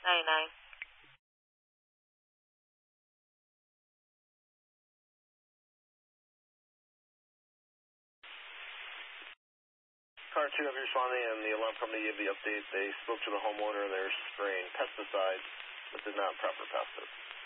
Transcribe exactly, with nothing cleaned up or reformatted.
ninety-nine. Car two, have you responding, and the alarm company gave the update. They spoke to the homeowner. They're spraying pesticides, but did not proper pest it.